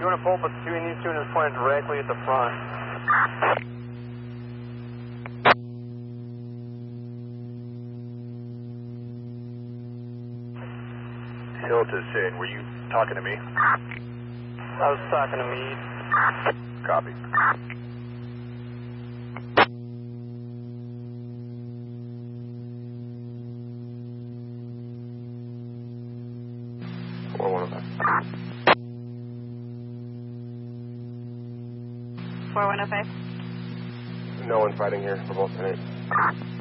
You want to pull between these two and just point it directly at the front. Hill to Sid, were you talking to me? I was talking to Meade. Copy. One of them. 4105. No one fighting here. We're both in it.